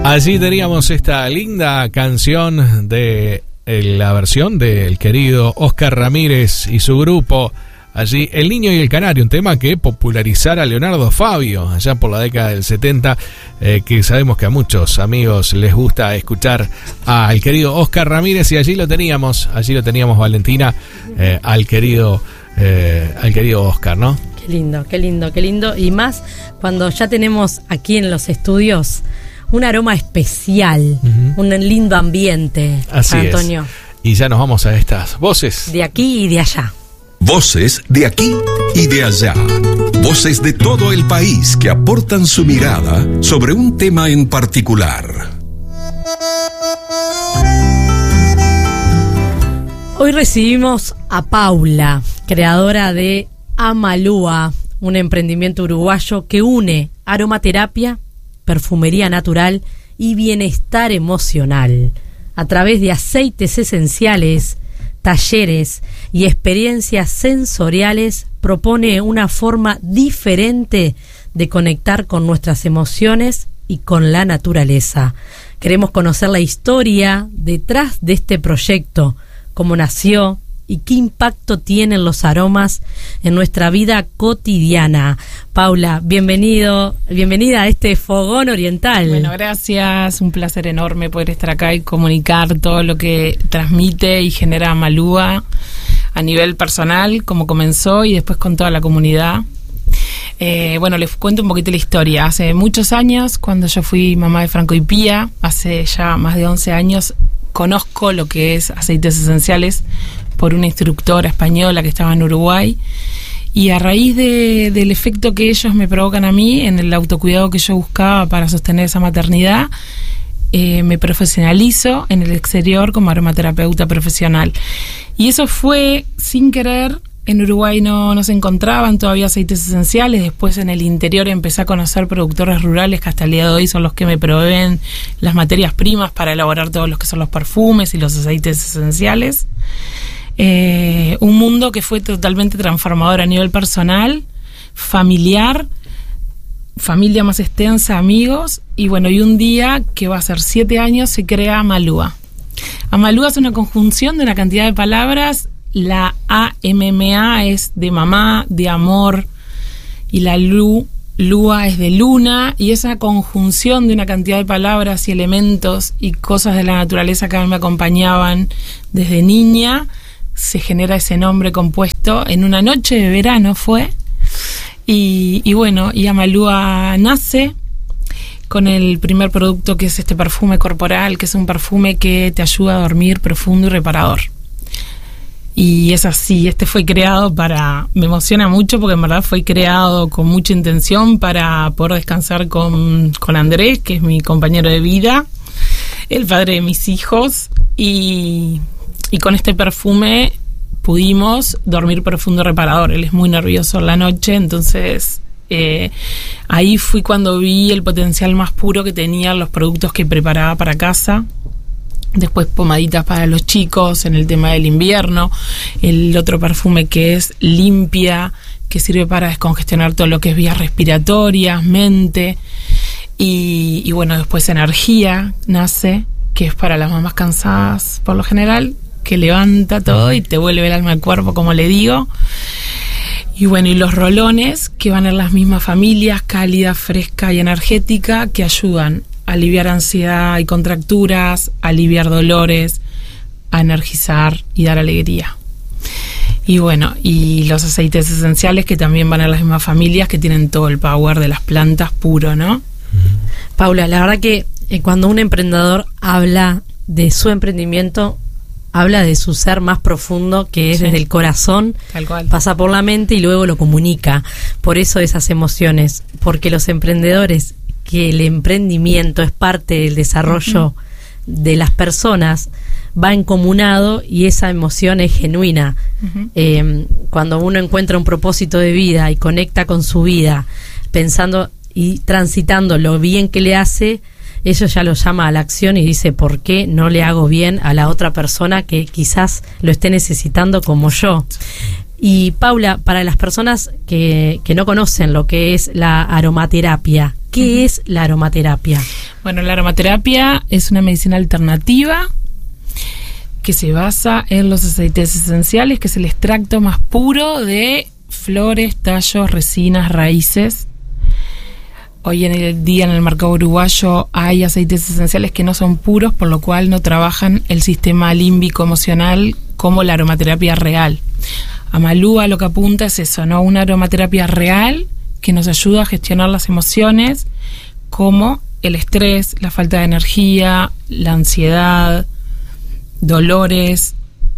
Allí teníamos esta linda canción de la versión del querido Oscar Ramírez y su grupo. Allí, El Niño y el Canario, un tema que popularizara Leonardo Fabio allá por la década del 70, que sabemos que a muchos amigos les gusta escuchar al querido Oscar Ramírez, y allí lo teníamos Valentina, al querido Oscar, ¿no? Qué lindo, qué lindo, qué lindo. Y más cuando ya tenemos aquí en los estudios un aroma especial, un lindo ambiente. Así Antonio. Es. Y ya nos vamos a estas voces. De aquí y de allá. Voces de aquí y de allá. Voces de todo el país que aportan su mirada sobre un tema en particular. Hoy recibimos a Paula, creadora de Amalúa, un emprendimiento uruguayo que une aromaterapia, perfumería natural y bienestar emocional a través de aceites esenciales, talleres y experiencias sensoriales. Propone una forma diferente de conectar con nuestras emociones y con la naturaleza. Queremos conocer la historia detrás de este proyecto, cómo nació y qué impacto tienen los aromas en nuestra vida cotidiana. Paula, bienvenida a este fogón oriental. Bueno, gracias, un placer enorme poder estar acá y comunicar todo lo que transmite y genera Amalúa a nivel personal, cómo comenzó y después con toda la comunidad. Bueno, les cuento un poquito la historia. Hace muchos años, cuando yo fui mamá de Franco y Pía, hace ya más de 11 años, conozco lo que es aceites esenciales por una instructora española que estaba en Uruguay, y a raíz del efecto que ellos me provocan a mí en el autocuidado que yo buscaba para sostener esa maternidad, me profesionalizo en el exterior como aromaterapeuta profesional. Y eso fue sin querer. En Uruguay no se encontraban todavía aceites esenciales. Después en el interior empecé a conocer productores rurales que hasta el día de hoy son los que me proveen las materias primas para elaborar todos los que son los perfumes y los aceites esenciales. Un mundo que fue totalmente transformador a nivel personal, familiar, familia más extensa, amigos, y bueno, y un día que va a ser 7 años se crea Amalúa. Amalúa es una conjunción de una cantidad de palabras. La AMMA es de mamá, de amor, y la Lua es de luna, y esa conjunción de una cantidad de palabras y elementos y cosas de la naturaleza que a mí me acompañaban desde niña, se genera ese nombre compuesto en una noche de verano fue. Y bueno, y Amalúa nace con el primer producto, que es este perfume corporal, que es un perfume que te ayuda a dormir profundo y reparador. Y es así, este fue creado me emociona mucho porque en verdad fue creado con mucha intención para poder descansar con Andrés, que es mi compañero de vida, el padre de mis hijos, y con este perfume pudimos dormir profundo y reparador. Él es muy nervioso en la noche, entonces ahí fui cuando vi el potencial más puro que tenían los productos que preparaba para casa. Después pomaditas para los chicos en el tema del invierno, el otro perfume que es Limpia, que sirve para descongestionar todo lo que es vías respiratorias, mente, y bueno, después Energía nace, que es para las mamás cansadas por lo general, que levanta todo y te vuelve el alma al cuerpo, como le digo. Y bueno, y los rolones, que van en las mismas familias, cálida, fresca y energética, que ayudan a aliviar ansiedad y contracturas, a aliviar dolores, a energizar y dar alegría. Y bueno, y los aceites esenciales, que también van a las mismas familias, que tienen todo el power de las plantas puro, ¿no? Paula, la verdad que cuando un emprendedor habla de su emprendimiento, habla de su ser más profundo, que es desde el corazón, tal cual, pasa por la mente y luego lo comunica. Por eso esas emociones, porque los emprendedores, que el emprendimiento es parte del desarrollo de las personas, va encomunado y esa emoción es genuina. Cuando uno encuentra un propósito de vida y conecta con su vida, pensando y transitando lo bien que le hace, eso ya lo llama a la acción y dice, ¿por qué no le hago bien a la otra persona que quizás lo esté necesitando como yo? Y Paula, para las personas que no conocen lo que es la aromaterapia, ¿qué es la aromaterapia? Bueno, la aromaterapia es una medicina alternativa que se basa en los aceites esenciales, que es el extracto más puro de flores, tallos, resinas, raíces. Hoy en el día en el mercado uruguayo hay aceites esenciales que no son puros, por lo cual no trabajan el sistema límbico emocional como la aromaterapia real. Amalúa lo que apunta es eso, ¿no? Una aromaterapia real que nos ayuda a gestionar las emociones como el estrés, la falta de energía, la ansiedad, dolores.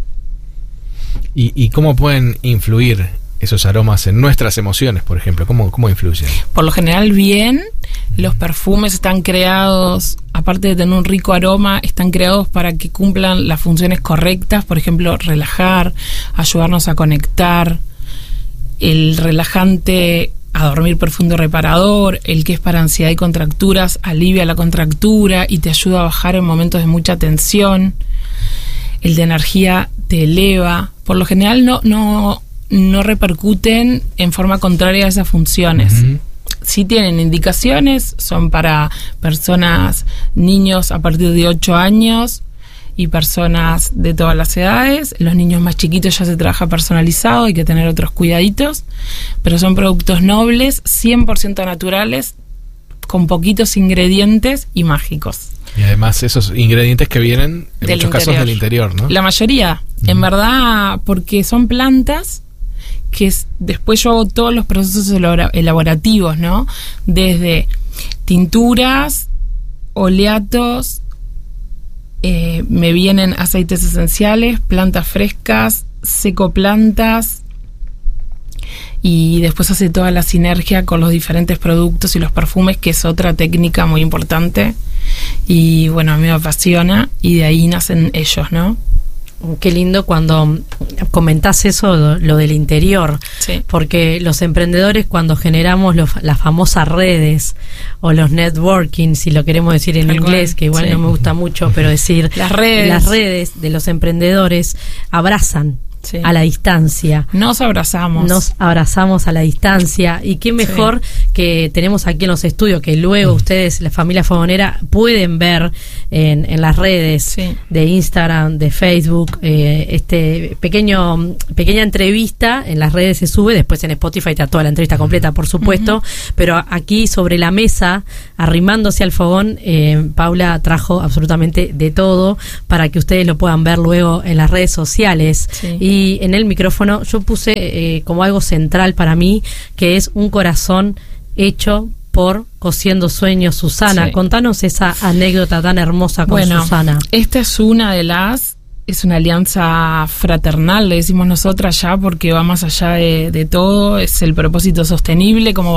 ¿Y cómo pueden influir esos aromas en nuestras emociones, por ejemplo? ¿Cómo influyen? Por lo general bien. Los perfumes están creados, aparte de tener un rico aroma, están creados para que cumplan las funciones correctas. Por ejemplo, relajar, ayudarnos a conectar. El relajante a dormir profundo reparador, el que es para ansiedad y contracturas, alivia la contractura y te ayuda a bajar en momentos de mucha tensión. El de energía te eleva. Por lo general no repercuten en forma contraria a esas funciones. Uh-huh. Sí tienen indicaciones, son para personas, niños a partir de 8 años y personas de todas las edades. Los niños más chiquitos ya se trabaja personalizado, hay que tener otros cuidaditos, pero son productos nobles, 100% naturales, con poquitos ingredientes y mágicos. Y además esos ingredientes que vienen en muchos interior. Casos del interior, ¿no? La mayoría, en verdad, porque son plantas que después yo hago todos los procesos elaborativos, ¿no? Desde tinturas, oleatos, me vienen aceites esenciales, plantas frescas, secoplantas, y después hace toda la sinergia con los diferentes productos y los perfumes, que es otra técnica muy importante. Y bueno, a mí me apasiona y de ahí nacen ellos, ¿no? Qué lindo cuando comentás eso, lo del interior, sí. Porque los emprendedores, cuando generamos las famosas redes o los networking, si lo queremos decir en inglés, que igual sí. No me gusta mucho, pero decir las redes de los emprendedores abrazan. Sí. A la distancia. Nos abrazamos a la distancia. Y qué mejor que tenemos aquí en los estudios, que luego ustedes, la familia Fogonera, pueden ver en las redes de Instagram, de Facebook, pequeña entrevista en las redes se sube, después en Spotify está toda la entrevista completa, por supuesto, pero aquí sobre la mesa, arrimándose al fogón, Paula trajo absolutamente de todo para que ustedes lo puedan ver luego en las redes sociales. Y en el micrófono yo puse como algo central para mí, que es un corazón hecho por Cosiendo Sueños, Susana. Sí. Contanos esa anécdota tan hermosa con Susana. Esta es es una alianza fraternal, le decimos nosotras ya, porque va más allá de todo, es el propósito sostenible, como